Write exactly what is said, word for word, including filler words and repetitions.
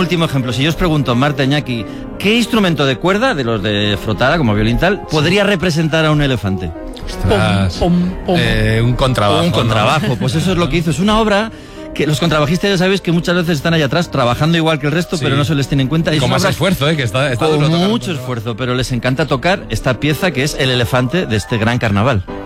último ejemplo. Si yo os pregunto, Marta, Iñaki, ¿qué instrumento de cuerda, de los de frotada, como violín tal, podría representar a un elefante? Ostras, pom, pom, pom. Eh, un contrabajo. Un contrabajo, ¿no? Pues eso es lo que hizo. Es una obra que los contrabajistas ya sabéis que muchas veces están allá atrás trabajando igual que el resto, sí, pero no se les tiene en cuenta. Y con más esfuerzo, ¿eh? Que está, está con duro tocar, mucho esfuerzo, pero les encanta tocar esta pieza que es el elefante de este gran carnaval.